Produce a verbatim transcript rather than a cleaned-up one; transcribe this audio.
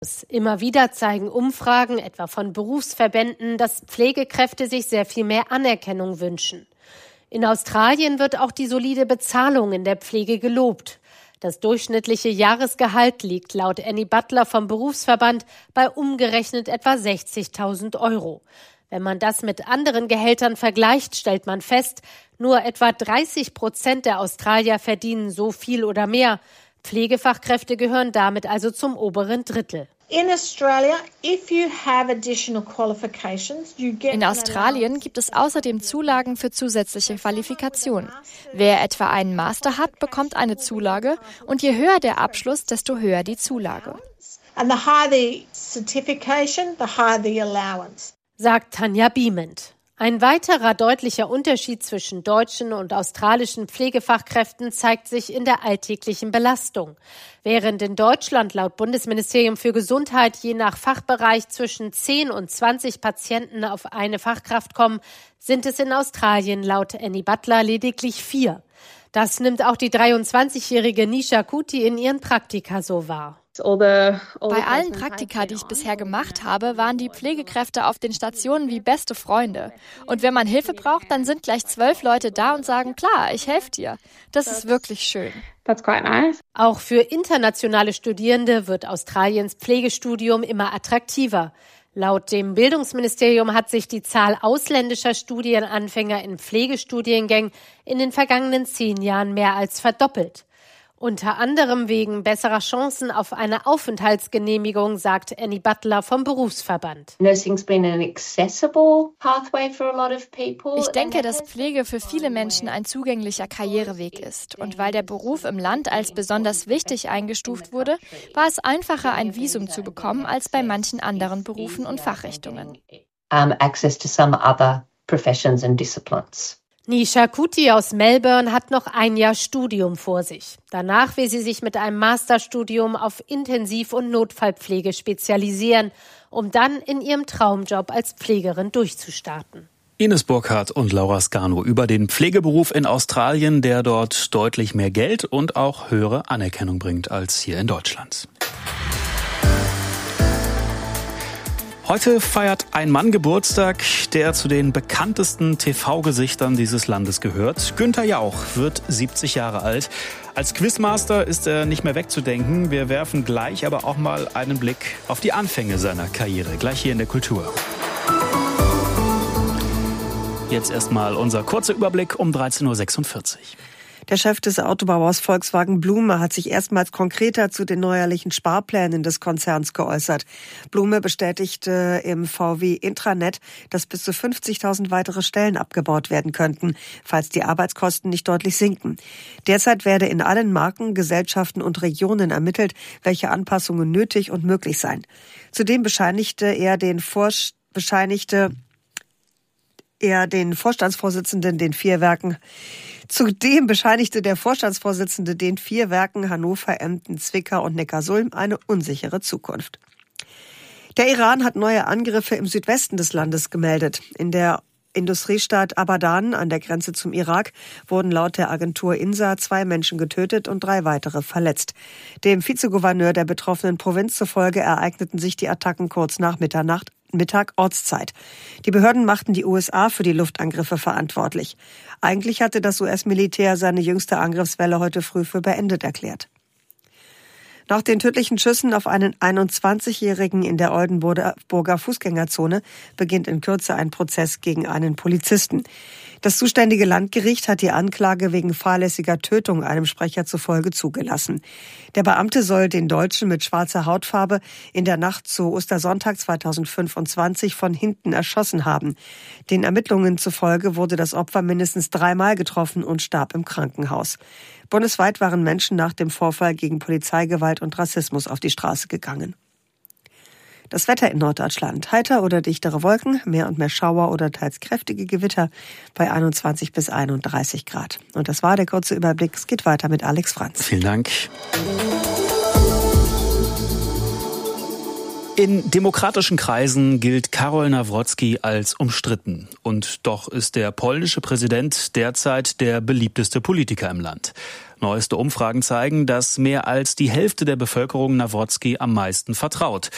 Immer wieder zeigen Umfragen, etwa von Berufsverbänden, dass Pflegekräfte sich sehr viel mehr Anerkennung wünschen. In Australien wird auch die solide Bezahlung in der Pflege gelobt. Das durchschnittliche Jahresgehalt liegt laut Annie Butler vom Berufsverband bei umgerechnet etwa sechzigtausend Euro. Wenn man das mit anderen Gehältern vergleicht, stellt man fest, nur etwa dreißig Prozent der Australier verdienen so viel oder mehr. Pflegefachkräfte gehören damit also zum oberen Drittel. In Australia, if you have additional qualifications, you get In Australien gibt es außerdem Zulagen für zusätzliche Qualifikationen. Wer etwa einen Master hat, bekommt eine Zulage und je höher der Abschluss, desto höher die Zulage. And the higher the certification, the higher the allowance. Sagt Tanja Biement. Ein weiterer deutlicher Unterschied zwischen deutschen und australischen Pflegefachkräften zeigt sich in der alltäglichen Belastung. Während in Deutschland laut Bundesministerium für Gesundheit je nach Fachbereich zwischen zehn und zwanzig Patienten auf eine Fachkraft kommen, sind es in Australien laut Annie Butler lediglich vier. Das nimmt auch die dreiundzwanzigjährige Nisha Kuti in ihren Praktika so wahr. Bei allen Praktika, die ich bisher gemacht habe, waren die Pflegekräfte auf den Stationen wie beste Freunde. Und wenn man Hilfe braucht, dann sind gleich zwölf Leute da und sagen, klar, ich helfe dir. Das ist wirklich schön. That's quite nice. Auch für internationale Studierende wird Australiens Pflegestudium immer attraktiver. Laut dem Bildungsministerium hat sich die Zahl ausländischer Studienanfänger in Pflegestudiengängen in den vergangenen zehn Jahren mehr als verdoppelt. Unter anderem wegen besserer Chancen auf eine Aufenthaltsgenehmigung, sagt Annie Butler vom Berufsverband. Ich denke, dass Pflege für viele Menschen ein zugänglicher Karriereweg ist. Und weil der Beruf im Land als besonders wichtig eingestuft wurde, war es einfacher, ein Visum zu bekommen, als bei manchen anderen Berufen und Fachrichtungen. Um, access to some other professions and disciplines. Nisha Kuti aus Melbourne hat noch ein Jahr Studium vor sich. Danach will sie sich mit einem Masterstudium auf Intensiv- und Notfallpflege spezialisieren, um dann in ihrem Traumjob als Pflegerin durchzustarten. Ines Burkhardt und Laura Scano über den Pflegeberuf in Australien, der dort deutlich mehr Geld und auch höhere Anerkennung bringt als hier in Deutschland. Heute feiert ein Mann Geburtstag, der zu den bekanntesten T V-Gesichtern dieses Landes gehört. Günther Jauch wird siebzig Jahre alt. Als Quizmaster ist er nicht mehr wegzudenken. Wir werfen gleich aber auch mal einen Blick auf die Anfänge seiner Karriere. Gleich hier in der Kultur. Jetzt erstmal unser kurzer Überblick um dreizehn Uhr sechsundvierzig. Der Chef des Autobauers Volkswagen Blume hat sich erstmals konkreter zu den neuerlichen Sparplänen des Konzerns geäußert. Blume bestätigte im V W-Intranet, dass bis zu fünfzigtausend weitere Stellen abgebaut werden könnten, falls die Arbeitskosten nicht deutlich sinken. Derzeit werde in allen Marken, Gesellschaften und Regionen ermittelt, welche Anpassungen nötig und möglich seien. Zudem bescheinigte er den Vorsch- bescheinigte er den Vorstandsvorsitzenden den vier Werken Zudem bescheinigte der Vorstandsvorsitzende den vier Werken Hannover, Emden, Zwickau und Neckarsulm eine unsichere Zukunft. Der Iran hat neue Angriffe im Südwesten des Landes gemeldet. In der Industriestadt Abadan an der Grenze zum Irak wurden laut der Agentur INSA zwei Menschen getötet und drei weitere verletzt. Dem Vizegouverneur der betroffenen Provinz zufolge ereigneten sich die Attacken kurz nach Mitternacht, Mittag Ortszeit. Die Behörden machten die U S A für die Luftangriffe verantwortlich. Eigentlich hatte das U S-Militär seine jüngste Angriffswelle heute früh für beendet erklärt. Nach den tödlichen Schüssen auf einen einundzwanzigjährigen in der Oldenburger Fußgängerzone beginnt in Kürze ein Prozess gegen einen Polizisten. Das zuständige Landgericht hat die Anklage wegen fahrlässiger Tötung einem Sprecher zufolge zugelassen. Der Beamte soll den Deutschen mit schwarzer Hautfarbe in der Nacht zu Ostersonntag zweitausendfünfundzwanzig von hinten erschossen haben. Den Ermittlungen zufolge wurde das Opfer mindestens dreimal getroffen und starb im Krankenhaus. Bundesweit waren Menschen nach dem Vorfall gegen Polizeigewalt und Rassismus auf die Straße gegangen. Das Wetter in Norddeutschland. Heiter oder dichtere Wolken, mehr und mehr Schauer oder teils kräftige Gewitter bei einundzwanzig bis einunddreißig Grad. Und das war der kurze Überblick. Es geht weiter mit Alex Franz. Vielen Dank. In demokratischen Kreisen gilt Karol Nawrocki als umstritten. Und doch ist der polnische Präsident derzeit der beliebteste Politiker im Land. Neueste Umfragen zeigen, dass mehr als die Hälfte der Bevölkerung Nawrocki am meisten vertraut.